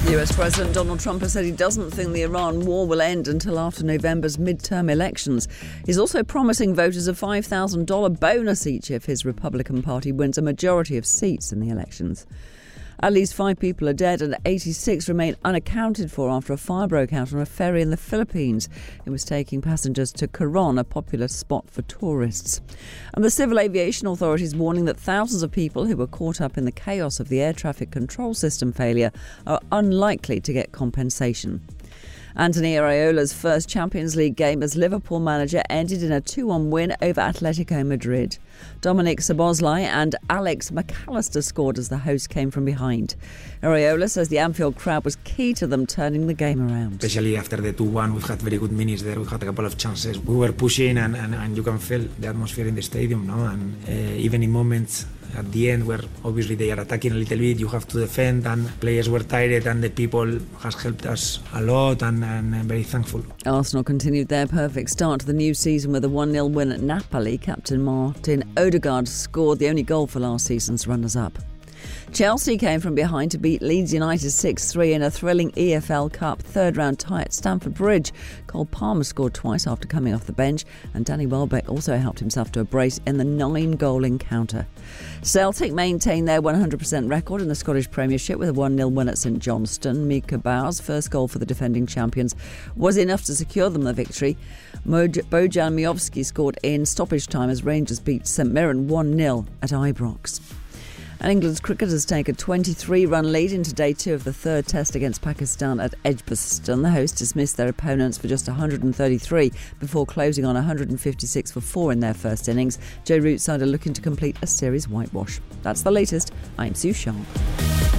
US President Donald Trump has said he doesn't think the Iran war will end until after November's midterm elections. He's also promising voters a $5,000 bonus each if his Republican Party wins a majority of seats in the elections. At least 5 people are dead and 86 remain unaccounted for after a fire broke out on a ferry in the Philippines. It was taking passengers to Coron, a popular spot for tourists. And the Civil Aviation Authority is warning that thousands of people who were caught up in the chaos of the air traffic control system failure are unlikely to get compensation. Anthony Iraola's first Champions League game as Liverpool manager ended in a 2-1 win over Atletico Madrid. Dominic Szoboszlai and Alex McAllister scored as the host came from behind. Iraola says the Anfield crowd was key to them turning the game around. Especially after the 2-1, we've had very good minutes there. We've had a couple of chances. We were pushing and you can feel the atmosphere in the stadium, no? And even in moments at the end where obviously they are attacking a little bit, you have to defend, and players were tired and the people has helped us a lot, and I'm very thankful. Arsenal continued their perfect start to the new season with a 1-0 win at Napoli. Captain Martin Odegaard scored the only goal for last season's runners-up. Chelsea came from behind to beat Leeds United 6-3 in a thrilling EFL Cup third-round tie at Stamford Bridge. Cole Palmer scored twice after coming off the bench, and Danny Welbeck also helped himself to a brace in the 9-goal encounter. Celtic maintained their 100% record in the Scottish Premiership with a 1-0 win at St Johnstone. Mika Bauer's first goal for the defending champions was enough to secure them the victory. Bojan Miovski scored in stoppage time as Rangers beat St Mirren 1-0 at Ibrox. And England's cricketers take a 23-run lead into day 2 of the third test against Pakistan at Edgbaston. The hosts dismissed their opponents for just 133 before closing on 156 for 4 in their first innings. Joe Root side are looking to complete a series whitewash. That's the latest. I'm Sue Sharp.